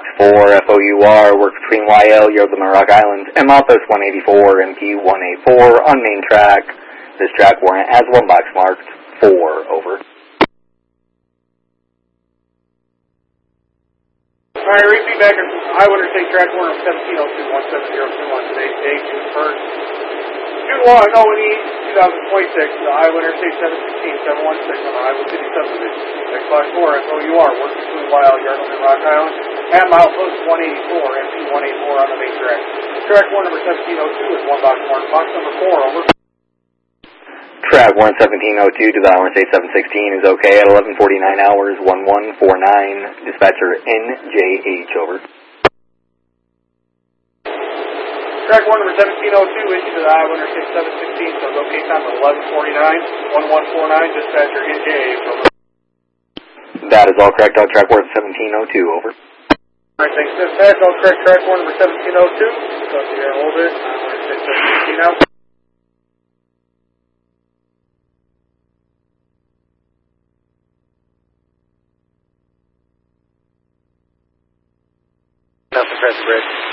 Box 4, FOUR, work between YL, Yoakum, and Rock Island, and Malthus 184, MP 184, on main track. This track warrant has one box marked 4, over. Alright, repeat back at Highwinder State track warrant 1702, 17021 on today's day, June 1st. June 1, ONE 2026, the Highwinder State 716, 716 on the Highway City subdivision. Next box 4, FOUR, work between YL, Yoakum, and Rock Island, at Milepost 184, MP 184 on the main track. Track warrant number 1702 is one box marked, box number 4, over. Track warrant 1702 to the Highwinder State 716 is okay at 11:49 hours, 1149. Dispatcher NJH, over. Track warrant number 1702 issued to the Highwinder State 716, so locate time at 11:49, 1149. Dispatcher NJH, over. That is all correct on track warrant 1702, over. Alright, thanks, dispatch. All correct track warrant number 1702. So if you're going to hold it, Highwinder State 716 out. Nothing, press the bridge.